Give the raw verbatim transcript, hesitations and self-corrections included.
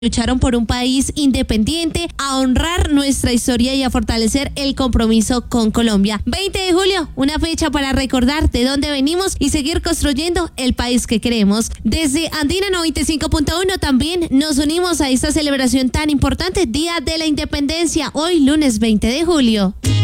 lucharon por un país independiente, a honrar nuestra historia y a fortalecer el compromiso con Colombia. veinte de julio, una fecha para recordar de dónde venimos y seguir construyendo el país que queremos. Desde Andina noventa y cinco punto uno también nos unimos a esta celebración tan importante, Día de la Independencia, hoy lunes veinte de julio.